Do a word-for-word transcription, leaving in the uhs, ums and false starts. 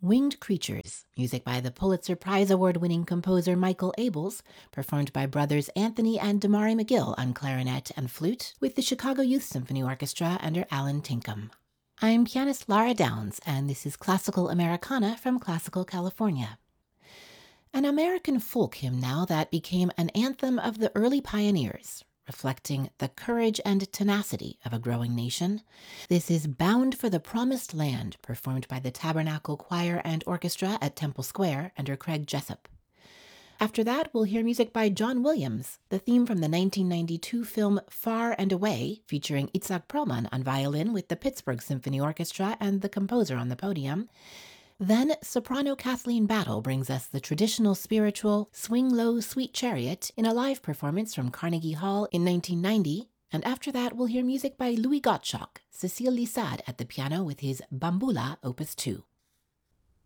Winged Creatures, music by the Pulitzer Prize Award-winning composer Michael Abels, performed by brothers Anthony and Damari McGill on clarinet and flute, with the Chicago Youth Symphony Orchestra under Alan Tinkham. I'm pianist Lara Downs, and this is Classical Americana from Classical California. An American folk hymn now that became an anthem of the early pioneers, reflecting the courage and tenacity of a growing nation. This is Bound for the Promised Land, performed by the Tabernacle Choir and Orchestra at Temple Square under Craig Jessup. After that, we'll hear music by John Williams, the theme from the nineteen ninety-two film Far and Away, featuring Itzhak Perlman on violin with the Pittsburgh Symphony Orchestra and the composer on the podium. Then soprano Kathleen Battle brings us the traditional spiritual Swing Low, Sweet Chariot in a live performance from Carnegie Hall in nineteen ninety. And after that, we'll hear music by Louis Gottschalk, Cécile Lissade at the piano with his Bambula Opus two.